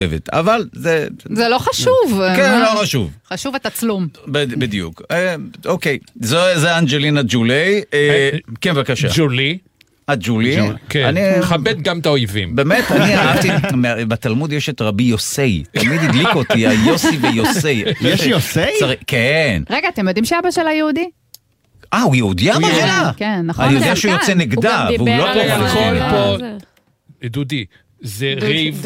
אבל זה... זה לא חשוב. כן, לא חשוב. חשוב התצלום. בדיוק. אוקיי, זה אנג'לינה ג'ולי. כן, בבקשה. ג'ולי. ג'ולי. כן, מכבד גם את האויבים. באמת, אני אהבתי, בתלמוד יש את רבי יוסי, תמיד הדליק אותי, היוסי ויוסי. יש יוסי? כן. רגע, אתם יודעים שאבא שלה יהודי? הוא יהודי אבא שלה? כן, נכון. אני יודע שהוא יוצא נגדה, והוא לא פה. דודי. זה ריב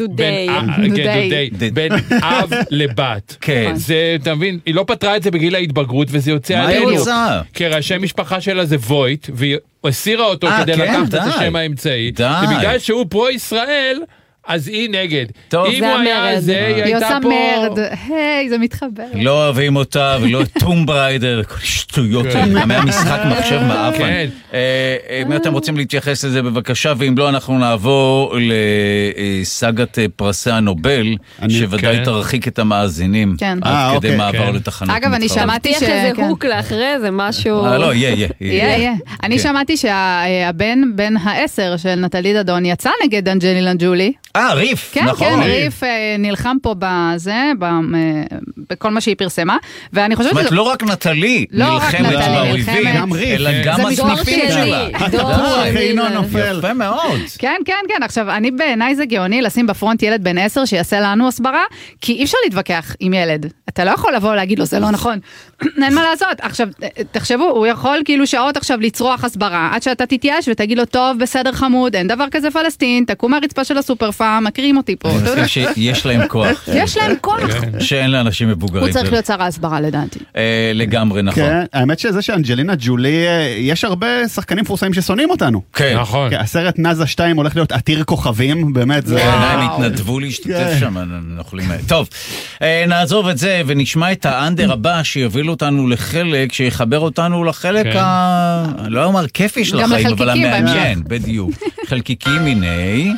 בין אב לבת. כן. זה, אתה מבין, היא לא פתרה את זה בגיל ההתבגרות, וזה יוצא עלינו. כי ראשי משפחה שלה זה וויט, והיא הסירה אותו כדי לקחת את השם האמצעי. ובגלל שהוא פרו-ישראל, אז היא נגד. אם הוא היה זה, היא הייתה פה... היא עושה מרד. היי, זה מתחבר. לא אוהבים אותה, ולא טום בריידר, כל שטויות, מהמשחק מחשב מאפן. אם אתם רוצים להתייחס לזה בבקשה, ואם לא, אנחנו נעבור לסגת פרסי הנובל, שוודאי תרחיק את המאזינים, עד כדי מעבר לתחנות. אגב, אני שמעתי תבטיח איזה הוק לאחרי, זה משהו... לא, יהיה. אני שמעתי שהבן בן 10 של נטלי דדון יצא נגד אנג'לינה ג'ולי. ריף, נכון. כן, ריף נלחם פה בזה, בכל מה שהיא פרסמה, ואני חושבת... זאת אומרת, לא רק נטלי נלחמת באויבים, אלא גם הסניפים שלה. אינו נופל. יפה מאוד. כן. עכשיו, בעיניי זה גאוני לשים בפרונט ילד בן 10 שיעשה לנו הסברה, כי אי אפשר להתווכח עם ילד. אתה לא יכול לבוא ולהגיד לו, זה לא נכון. אין מה לעשות. עכשיו, תחשבו, הוא יכול כאילו שעות עכשיו לצרוח הסברה, עד שאתה תתייאש ותגיד לו, טוב, בסדר חמוד, אין דבר כזה פלסטין, תקום מהרצפה של הסופר פארם, מקרים אותי פה. יש להם כוח. יש להם כוח. שאין לאנשים מבוגרים. הוא צריך להיות שר ההסברה לדעתי. לגמרי נכון. כן, האמת שזה שאנג'לינה ג'ולי, יש הרבה שחקנים פורסמים ששונאים אותנו. כן. נכון. הסרט נאזה 2 הולך להיות עתיר כוכבים, באמת זה... הם התנדבו להשתתף שם, טוב, נעזוב את זה ונשמע את האנדר הבא שיוביל אותנו לחלק, שיחבר אותנו לחלק לא אומר כיפי של החיים, אבל המעניין, בדיוק. חלקיקים מיני...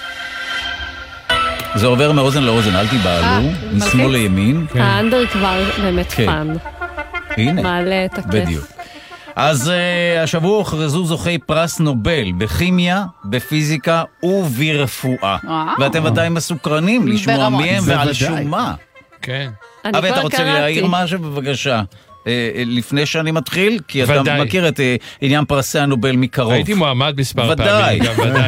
זה עובר מאוזן לאוזן, אל תיבעלו, משמאל לימין. האנדר כבר באמת פן. הנה. מעלה את הכיף. בדיוק. אז השבוע הוכרזו זוכי פרס נובל בכימיה, בפיזיקה וברפואה. ואתם ודאי מסוקרנים לשמוע מהם ועל שמה. כן. אבל אתה רוצה להעיר משהו בבקשה? לפני שאני מתחיל, כי אתה מכיר את עניין פרסי הנובל מקרוב. הייתי מועמד מספר פעמים. ודאי.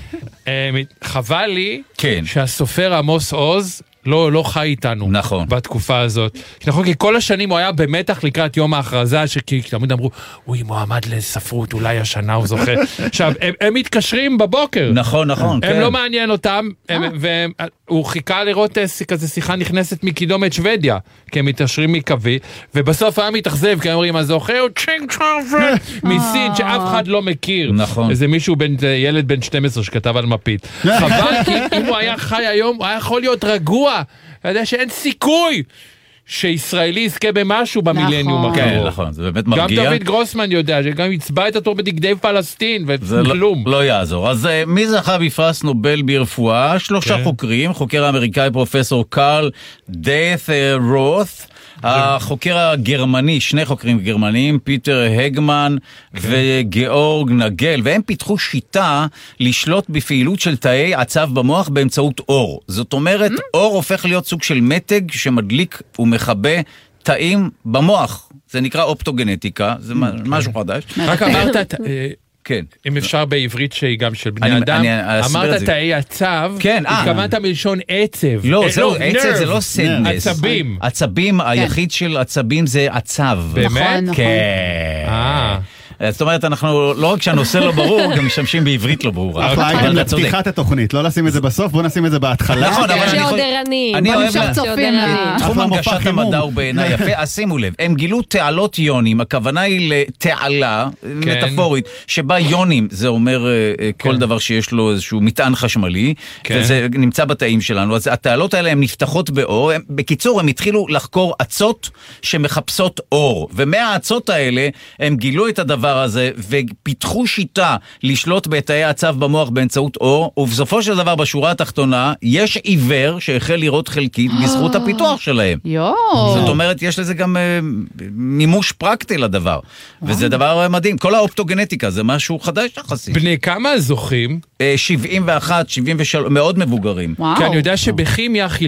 חבל לי שהסופר עמוס עוז לא חי איתנו בתקופה הזאת. נכון, כי כל השנים הוא היה במתח לקראת יום ההכרזה, שכי תמיד אמרו, הוא מועמד לספרות, אולי השנה הוא זוכה. עכשיו, הם מתקשרים בבוקר. נכון. הם לא מעניין אותם, והוא חיכה לראות כזה שיחה נכנסת מקידומת שוודיה, כי הם מתקשרים מקווי, ובסוף היה מתאכזב, כי הם אומרים, הזוכה הוא צ'ינג צ'אבר, מסין, שאף אחד לא מכיר. נכון. איזה מישהו, ילד בן 12 שכתב על מפית. חבל, כי אם הוא היה חי היום, הוא היה יכול להיות רגוע. אתה יודע שאין סיכוי שישראלי יזכה במשהו במילניום הקרוב. נכון, זה באמת מרגיע. גם דוד גרוסמן יודע, שגם יצבע את התור בדגדי פלסטין, וכלום. לא יעזור. אז מי זכה בפרס נובל ברפואה? 3 חוקרים, חוקר האמריקאי פרופסור קרל דיית' רות, החוקר הגרמני, 2 חוקרים גרמניים, פיטר הגמן וגיאורג נגל, והם פיתחו שיטה לשלוט בפעילות של תאי עצב במוח באמצעות אור. זאת אומרת, אור הופך להיות סוג של מתג שמדליק ומחבא תאים במוח. זה נקרא אופטוגנטיקה, זה משהו חדש. רק אמרת... כן. אם אפשר בעברית שהיא גם של בני אדם, אמרת תאי עצב, התכוונת מלשון עצב. לא, עצב זה לא סדנס. עצבים. עצבים, היחיד של עצבים זה עצב. באמת? כן. זאת אומרת, אנחנו, לא רק שהנושא לא ברור, גם משתמשים בעברית לא ברורה. אחלה אייטם לפתיחת התוכנית, לא לשים את זה בסוף, בואו נשים את זה בהתחלה. נכון, אבל אני אוהב תחום הנגשת המדע הוא בעיניי יפה. אז שימו לב, הם גילו תעלות יונים, הכוונה היא לתעלה מטאפורית, שבה יונים, זה אומר כל דבר שיש לו איזשהו מטען חשמלי, וזה נמצא בתאים שלנו. אז התעלות האלה הן נפתחות באור, בקיצור, הם התחילו לחקור עצות שמחפשות אור, ומהעצות האלה הם גילו את הדבר הדבר הזה, ופיתחו שיטה לשלוט בתאי הצו במוח באמצעות אור, ובסופו של דבר בשורה התחתונה, יש עיוור שהחל לראות חלקית בזכות הפיתוח שלהם. זאת אומרת, יש לזה גם מימוש פרקטי לדבר, וזה דבר מדהים. כל האופטוגנטיקה זה משהו חדש יחסית. בני כמה זוכים? 71, 73, מאוד מבוגרים. כי אני יודע שבכימיה